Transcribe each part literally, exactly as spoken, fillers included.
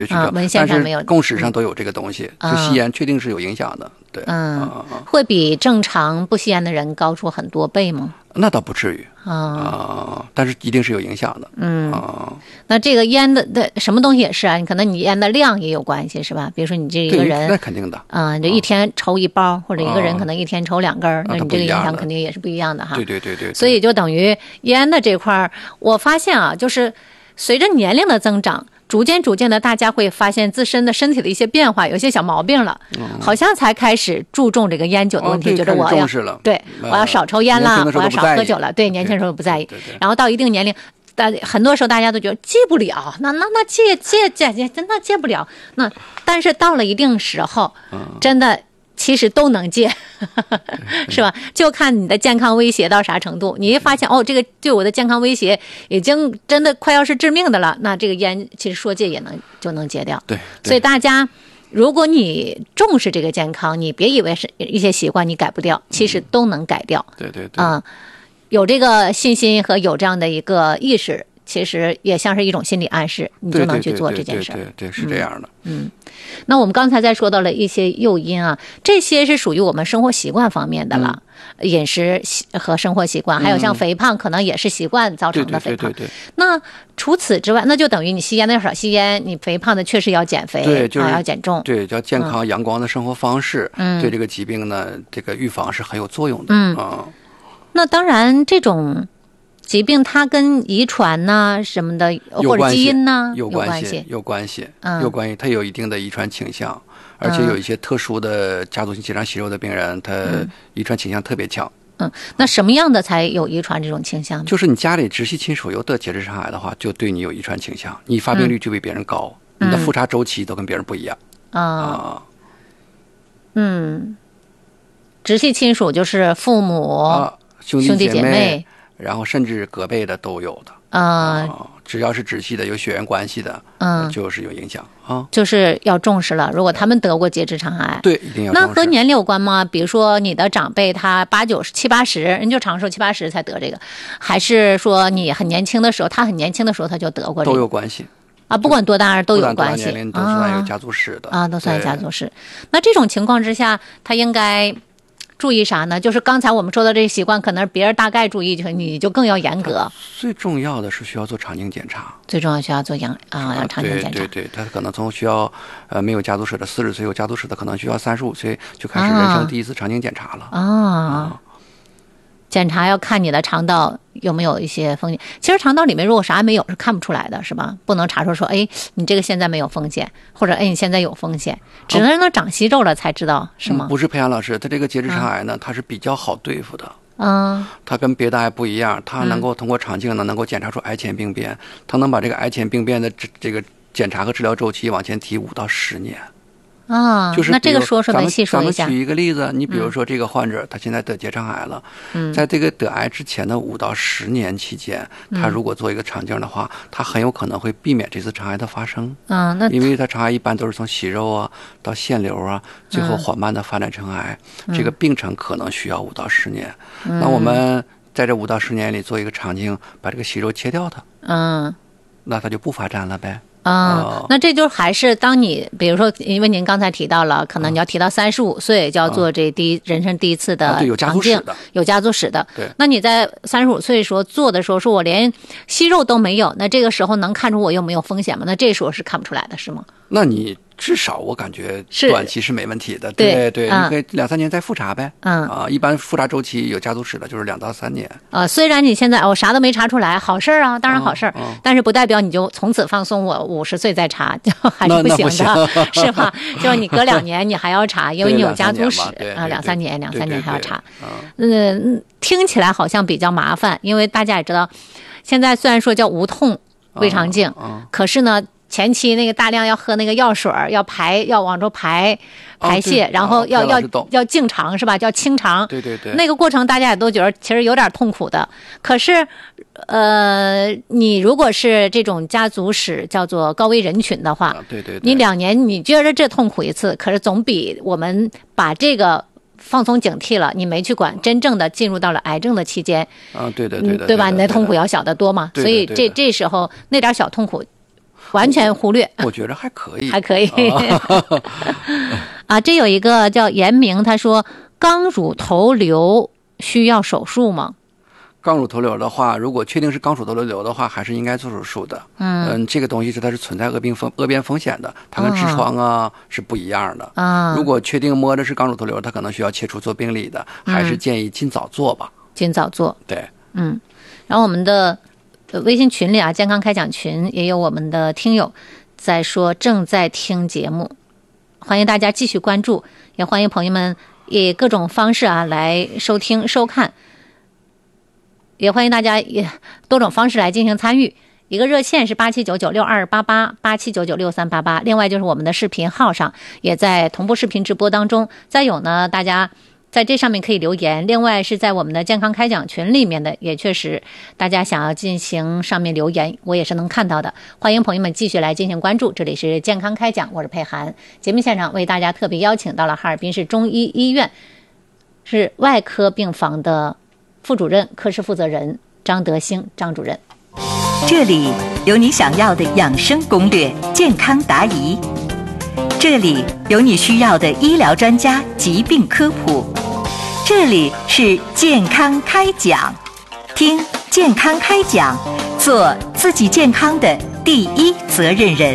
啊，文献上没有，共识上都有这个东西，嗯、就吸烟确定是有影响的。对， 嗯，啊、会比正常不吸烟的人高出很多倍吗？ 那倒不至于啊、 呃，但是一定是有影响的。 嗯、 呃、 那这个烟的的什么东西也是啊，你可能你烟的量也有关系，是吧？比如说你这一个人， 那肯定的啊、呃，这一天抽一包、啊，或者一个人可能一天抽两根、啊，那你这个影响肯定也是不一样的哈。 对对对 对, 对。 所以就等于烟的这块，我发现啊，就是随着年龄的增长。逐渐逐渐的，大家会发现自身的身体的一些变化，有些小毛病了，嗯、好像才开始注重这个烟酒的问题， 哦、 觉得我要对我要少抽烟了，我要少喝酒了。对，年轻时候不在意， 对对对对， 然后到一定年龄，但很多时候大家都觉得戒不了，那那那戒戒戒戒，真的戒不了。那但是到了一定时候，嗯、真的。其实都能戒，是吧？就看你的健康威胁到啥程度。你一发现哦，这个对我的健康威胁已经真的快要是致命的了，那这个烟其实说戒也能就能戒掉。 对， 所以大家，如果你重视这个健康，你别以为是一些习惯你改不掉，其实都能改掉。 嗯、对对对， 啊、嗯，有这个信心和有这样的一个意识。其实也像是一种心理暗示，你就能去做这件事。 对对 对, 对, 对, 对，是这样的。 嗯，嗯那我们刚才在说到了一些诱因啊，这些是属于我们生活习惯方面的了，嗯、饮食和生活习惯，还有像肥胖，可能也是习惯造成的肥胖。 对对对对对。 那除此之外，那就等于你吸烟的要少吸烟，你肥胖的确实要减肥， 对，就是、 啊、要减重。 对，叫健康阳光的生活方式， 嗯、 对这个疾病呢，这个预防是很有作用的。 嗯啊、嗯， 那当然这种。疾病它跟遗传呐、啊、什么的，或者基因呐、啊、 有关系， 有关系， 嗯， 有关系。它有一定的遗传倾向，而且有一些特殊的家族性结肠息肉的病人，他遗传倾向特别强。 嗯，那什么样的才有遗传这种倾向呢？ 就是你家里直系亲属有得结直肠癌的话，就对你有遗传倾向，你发病率就比别人高， 嗯、 你的复查周期都跟别人不一样。 啊、 啊， 嗯，直系亲属就是父母、 啊、兄弟兄弟姐妹。 然后甚至隔辈的都有的啊、 呃，只要是直系的有血缘关系的， 嗯， 就是有影响啊， 就是要重视了。如果他们得过结直肠癌， 对，一定要重视。 那和年龄有关吗？比如说你的长辈他八九十七八十，人就长寿七八十才得这个，还是说你很年轻的时候，他很年轻的时候他就得过这个？ 都有关系啊，不管多大都有关系， 年龄都算有家族史的啊, 啊，都算有家族史。那这种情况之下，他应该注意啥呢？就是刚才我们说的这些习惯，可能别人大概注意，就你就更要严格。 最重要的是需要做肠镜检查， 最重要需要做羊啊，要肠镜检查。 对对对，他可能从需要呃没有家族史的四十岁有家族史的，可能需要三十五岁就开始人生第一次肠镜检查了啊。啊嗯检查要看你的肠道有没有一些风险。其实肠道里面如果啥也没有是看不出来的，是吧？不能查出说，哎，你这个现在没有风险，或者哎，你现在有风险，只能让它长息肉了才知道，是吗？ 嗯、不是，培养老师，他这个结直肠癌呢，它是比较好对付的。 嗯， 它跟别的癌不一样，它能够通过肠镜呢，能够检查出癌前病变，它能把这个癌前病变的这这个检查和治疗周期往前提五到十年。 啊， 就是那这个说说呗，细说一下。 咱们举一个例子，你比如说这个患者，嗯、他现在得结肠癌了， 嗯， 在这个得癌之前的五到十年期间，他如果做一个肠镜的话，嗯、他很有可能会避免这次肠癌的发生。 嗯，那因为他肠癌一般都是从息肉啊到腺瘤啊，最后缓慢的发展成癌， 嗯、 这个病程可能需要五到十年。嗯、那我们在这五到十年里做一个肠镜，把这个息肉切掉它， 嗯， 那它就不发展了呗。 啊、哦，那这就还是当你比如说，因为您刚才提到了，可能你要提到三十五岁就要做这第一、啊、人生第一次的肠镜， 有家族史的， 有家族史的。 对， 那你在三十五岁的时候做的时候，说我连息肉都没有，那这个时候能看出我有没有风险吗？那这时候是看不出来的，是吗？ 那你至少我感觉短期是没问题的， 对对， 嗯、 你可以两三年再复查呗。 嗯啊，一般复查周期有家族史的就是两到三年。 呃，虽然你现在我、哦、啥都没查出来，好事啊，当然好事， 哦哦、 但是不代表你就从此放松，我五十岁再查就还是不行的，是吧？就是你隔两年你还要查，因为你有家族史啊，两三年两三年还要查。嗯，听起来好像比较麻烦，因为大家也知道，现在虽然说叫无痛胃肠镜， 哦哦、 可是呢。前期那个大量要喝那个药水，要排，要往出排排泄， 哦、 然后要、 哦、 要要净肠是吧？叫清肠。 对对对。 那个过程大家也都觉得其实有点痛苦的。可是，呃，你如果是这种家族史叫做高危人群的话， 啊、对, 对对。 你两年你觉得这痛苦一次，可是总比我们把这个放松警惕了，你没去管，真正的进入到了癌症的期间。 啊，对的对的。 对吧？你的痛苦要小得多嘛。 对的所以这对的这时候那点小痛苦。 完全忽略？ 我觉得还可以， 还可以。啊，这有一个叫严明，他说肛乳头瘤需要手术吗？ 肛乳头瘤的话，如果确定是肛乳头瘤的话，还是应该做手术的。嗯嗯，这个东西是它是存在恶病风恶变风险的，它跟痔疮啊、嗯、是不一样的。啊，如果确定摸的是肛乳头瘤，它可能需要切除做病理的，还是建议尽早做吧。 尽早做。 对， 嗯。然后我们的微信群里啊，健康开讲群也有我们的听友在说正在听节目，欢迎大家继续关注，也欢迎朋友们以各种方式啊来收听收看。也欢迎大家也多种方式来进行参与，一个热线是八七九九六二八八八七九九六三八八，另外就是我们的视频号上也在同步视频直播当中。再有呢，大家在这上面可以留言，另外是在我们的健康开讲群里面的，也确实大家想要进行上面留言，我也是能看到的。欢迎朋友们继续来进行关注，这里是健康开讲，我是佩涵。节目现场为大家特别邀请到了哈尔滨市中医医院是外科病房的副主任、科室负责人张德兴张主任。 这里有你想要的养生攻略、健康答疑，这里有你需要的医疗专家疾病科普，这里是健康开讲，听健康开讲，做自己健康的第一责任人。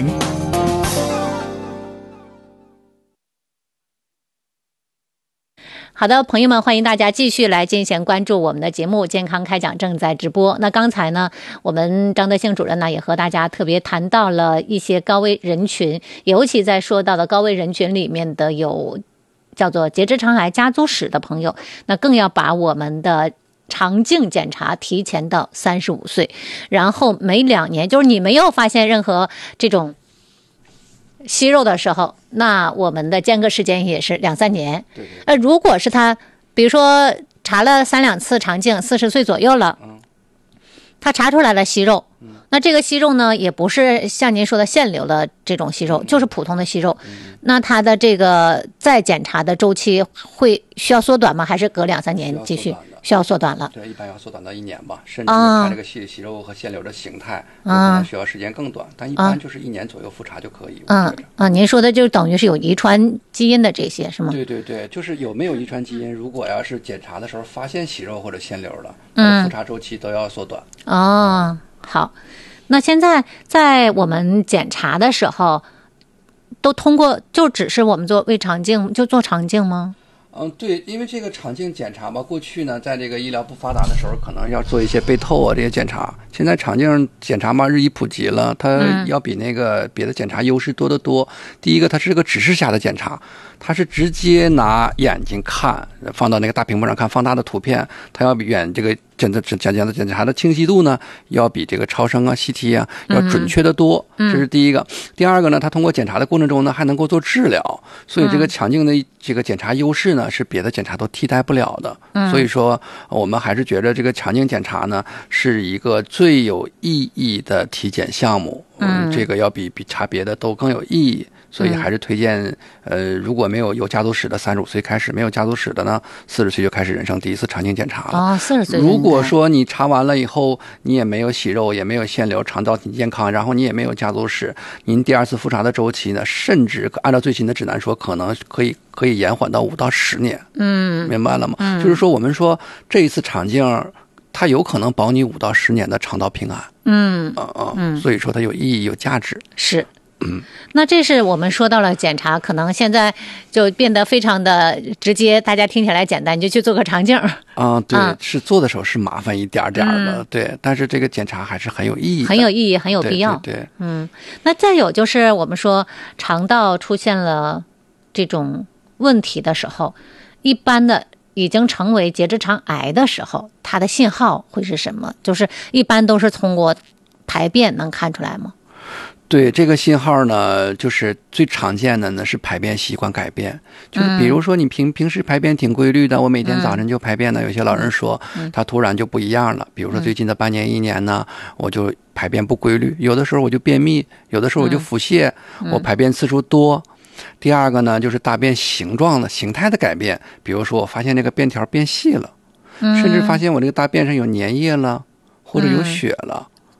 好的，朋友们，欢迎大家继续来进行关注我们的节目，健康开讲正在直播。那刚才呢，我们张德兴主任呢也和大家特别谈到了一些高危人群，尤其在说到的高危人群里面的有叫做结直肠癌家族史的朋友，那更要把我们的肠镜检查提前到三十五岁，然后每两年，就是你没有发现任何这种息肉的时候，那我们的间隔时间也是两三年。 对对。 呃，如果是他，比如说查了三两次肠镜，四十岁左右了，嗯，他查出来了息肉，嗯，那这个息肉呢，也不是像您说的腺瘤的这种息肉，嗯，就是普通的息肉，嗯，那他的这个再检查的周期会需要缩短吗？还是隔两三年继续？需要缩短了， 对，一般要缩短到一年吧，甚至看这个息息肉和腺瘤的形态，有可能需要时间更短，但一般就是一年左右复查就可以。 嗯啊，您说的就等于是有遗传基因的这些是吗？ 对对对，就是有没有遗传基因，如果要是检查的时候发现息肉或者腺瘤了，嗯，复查周期都要缩短。 哦，好，那现在在我们检查的时候，都通过就只是我们做胃肠镜就做肠镜吗？ 嗯，对，因为这个肠镜检查吧，过去呢，在这个医疗不发达的时候，可能要做一些被透啊这些检查。现在肠镜检查嘛，日益普及了，它要比那个别的检查优势多得多。第一个，它是个指示下的检查，它是直接拿眼睛看，放到那个大屏幕上看放大的图片，它要比远这个检检检检检查的清晰度呢，要比这个超声啊、C T 啊要准确得多。这是第一个。第二个呢，它通过检查的过程中呢，还能够做治疗，所以这个肠镜的这个检查优势呢，是别的检查都替代不了的。所以说，我们还是觉得这个肠镜检查呢，是一个最有意义的体检项目。嗯，这个要比比查别的都更有意义。所以还是推荐，呃，如果没有有家族史的，三十五岁开始；没有家族史的呢，四十岁就开始人生第一次肠镜检查了。 哦，四十岁。 如果说你查完了以后，你也没有息肉，也没有腺瘤，肠道挺健康，然后你也没有家族史，您第二次复查的周期呢，甚至按照最新的指南说，可能可以可以延缓到五到十年。嗯，明白了吗？嗯，就是说我们说这一次肠镜，它有可能保你五到十年的肠道平安。嗯嗯嗯，所以说它有意义、有价值。 是。嗯，那这是我们说到了检查，可能现在就变得非常的直接，大家听起来简单，就去做个肠镜。 啊，对，嗯、是做的时候是麻烦一点点的，嗯、对，但是这个检查还是很有意义的， 很有意义，很有必要。 对，对对嗯，那再有就是我们说肠道出现了这种问题的时候，一般的已经成为结直肠癌的时候，它的信号会是什么？就是一般都是通过排便能看出来吗？ 对，这个信号呢，就是最常见的呢是排便习惯改变，就是比如说你平平时排便挺规律的，我每天早晨就排便呢，有些老人说他突然就不一样了，比如说最近的半年一年呢，我就排便不规律，有的时候我就便秘，有的时候我就腹泻，我排便次数多。第二个呢，就是大便形状的形态的改变，比如说我发现这个便条变细了，甚至发现我这个大便上有粘液了，或者有血了。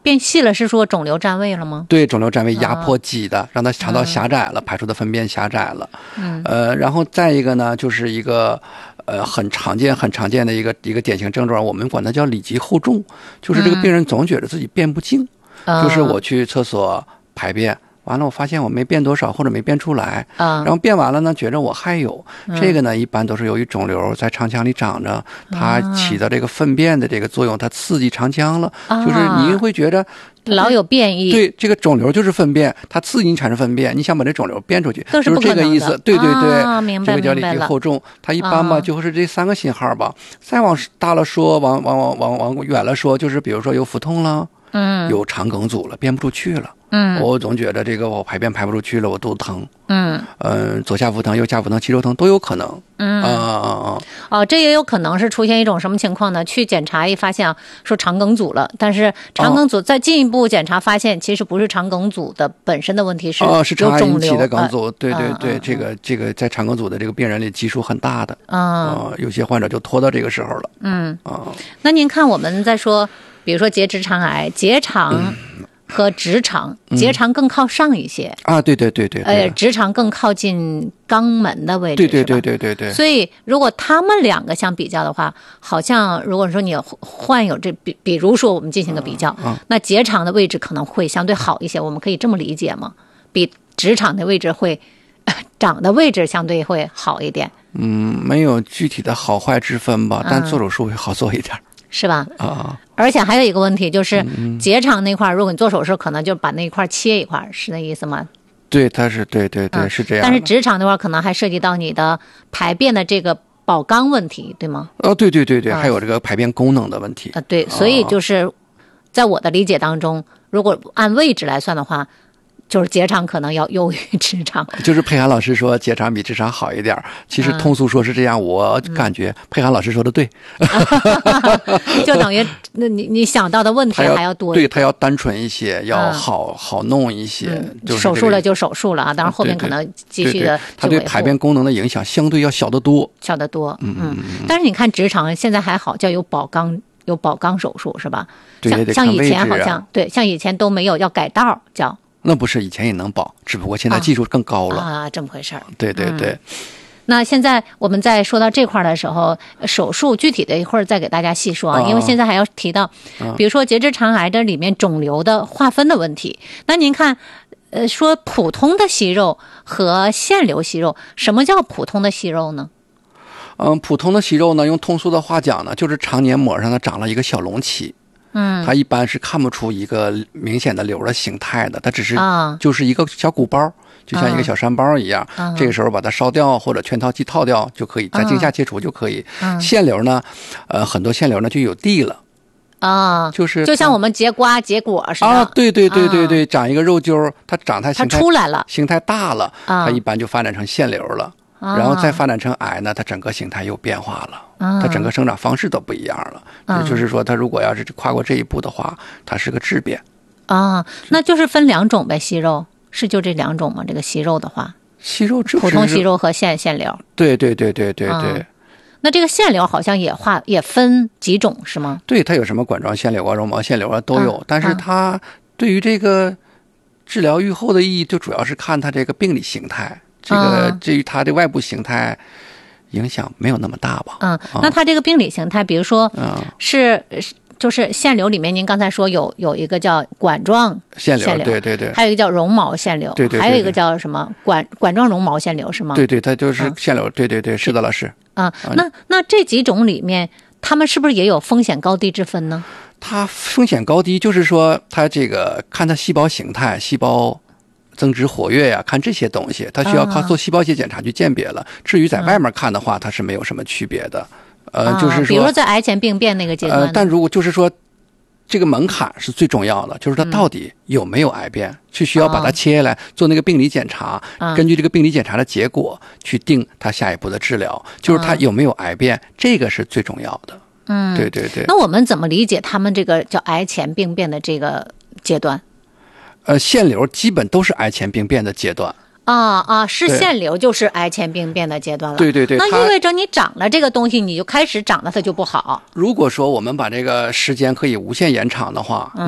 变细了，是说肿瘤占位了吗？ 对，肿瘤占位压迫肌的，啊、让它肠道狭窄了，嗯、排出的粪便狭窄了。 嗯， 呃，然后再一个呢，就是一个呃很常见、很常见的一个一个典型症状，我们管它叫里脊厚重，就是这个病人总觉得自己便不净， 嗯、 就是我去厕所排便。完了，我发现我没变多少，或者没变出来， 啊， 然后变完了呢，觉着我还有， 嗯、 这个呢，一般都是由于肿瘤在肠腔里长着，它起到这个粪便的这个作用，它刺激肠腔了， 啊、 就是您会觉着老有变异。 对，这个肿瘤就是粪便，它刺激你产生粪便，你想把这肿瘤变出去， 都是不可能的， 就是这个意思。对对对， 啊、明白这个叫里脊厚重，它一般吧，就是这三个信号吧。再往大了说，往往往往往远了说，就是比如说有腹痛了。 嗯， 有肠梗阻了，变不出去了。 嗯， 我总觉得这个我排便排不出去了，我肚子疼。 嗯， 呃，左下腹疼、右下腹疼、肌肉疼都有可能。 嗯啊啊啊！ 哦，这也有可能是出现一种什么情况呢？去检查一发现说肠梗阻了，但是肠梗阻再进一步检查发现，其实不是肠梗阻的本身的问题，是哦，是肠癌引起的肿梗阻。 呃、 对对对， 嗯、 这个这个在肠梗阻的这个病人里基数很大的。 嗯、 呃，有些患者就拖到这个时候了。 嗯啊、呃， 那您看我们在说，比如说结直肠癌，结肠。嗯和直肠，结肠更靠上一些、 嗯、啊，对对对对， 呃，直肠更靠近肛门的位置， 对对对对对对。 所以如果他们两个相比较的话，好像如果说你患有这比，比如说我们进行个比较， 啊、 那结肠的位置可能会相对好一些，我们可以这么理解吗？比直肠的位置会长的位置相对会好一点？ 嗯，没有具体的好坏之分吧，但做手术会好做一点。嗯是吧？ 啊， 而且还有一个问题就是，结肠那块，如果你做手术，可能就把那一块切一块，是那意思吗？ 对，它是对对对、嗯，是这样。 但是直肠那块可能还涉及到你的排便的这个保肛问题，对吗？ 哦，对对对对，还有这个排便功能的问题。 啊，对，所以就是在我的理解当中，如果按位置来算的话。就是结肠可能要优于直肠， 就是佩涵老师说结肠比直肠好一点，其实通俗说是这样，嗯、我感觉佩涵老师说的对， 就等于那你你想到的问题还要多一点， 对，它要单纯一些，要好、嗯、好弄一些、 嗯就是这个。手术了就手术了啊，当然后面可能继续的， 它对排便功能的影响相对要小得多， 小得多。 嗯嗯。 但是你看直肠现在还好，叫有保肛。有保肛手术是吧？ 对对对， 像像以前好像、 啊、 对，像以前都没有，要改道叫。 那不是以前也能保，只不过现在技术更高了啊，啊这么回事儿。 对对对、 嗯。那现在我们在说到这块的时候，手术具体的一会儿再给大家细说啊， 哦、 因为现在还要提到，比如说结直肠癌这里面肿瘤的划分的问题。那您看，呃，说普通的息肉和腺瘤息肉，什么叫普通的息肉呢？ 嗯，普通的息肉呢，用通俗的话讲呢，就是肠黏膜上呢长了一个小隆起。 嗯， 它一般是看不出一个明显的瘤的形态的，它只是啊， 就是一个小鼓包，就像一个小山包一样。 啊、 这个时候把它烧掉或者全套剂套掉就可以，在镜下切除就可以。 啊、 腺瘤呢，呃，很多腺瘤呢就有蒂了。 啊， 就是就像我们结瓜结果似的啊，对对对对对，啊、长一个肉揪，它长态形态它出来了， 形态大了， 啊、 它一般就发展成腺瘤了。 啊、 然后再发展成癌呢，它整个形态又变化了， 啊、 它整个生长方式都不一样了。 啊、 就是说，它如果要是跨过这一步的话，它是个质变。 啊，那就是分两种呗，息肉是就这两种吗？这个息肉的话， 息肉就是普通息肉和腺腺瘤。 对对对对对对。 啊、那这个腺瘤好像也划也分几种是吗？ 对，它有什么管状腺瘤啊、绒毛腺瘤啊都有， 啊、 但是它对于这个治疗预后的意义，就主要是看它这个病理形态。这个至于它的外部形态影响没有那么大吧？ 嗯，那它这个病理形态，比如说， 嗯， 是就是腺瘤里面，您刚才说有有一个叫管状腺瘤， 对对对， 还有一个叫绒毛腺瘤， 对对， 还有一个叫什么管管状绒毛腺瘤是吗？ 对对，它就是腺瘤，对对对，是的，老师。 啊，那那这几种里面，他们是不是也有风险高低之分呢？ 它风险高低就是说，它这个看它细胞形态、细胞增殖活跃呀，看这些东西，它需要靠做细胞学检查去鉴别了。至于在外面看的话，它是没有什么区别的。呃，就是说， 比如说在癌前病变那个阶段， 呃，但如果就是说，这个门槛是最重要的，就是它到底有没有癌变，去需要把它切下来做那个病理检查，根据这个病理检查的结果去定它下一步的治疗，就是它有没有癌变，这个是最重要的。 嗯， 对对对。 那我们怎么理解他们这个叫癌前病变的这个阶段？ 呃，腺瘤基本都是癌前病变的阶段。 啊啊，是腺瘤就是癌前病变的阶段了。 对对对， 那意味着你长了这个东西，你就开始长了，它就不好。 如果说我们把这个时间可以无限延长的话，嗯、那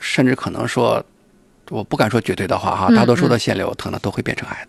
甚至可能说，我不敢说绝对的话哈，大多数的腺瘤可能都会变成癌的。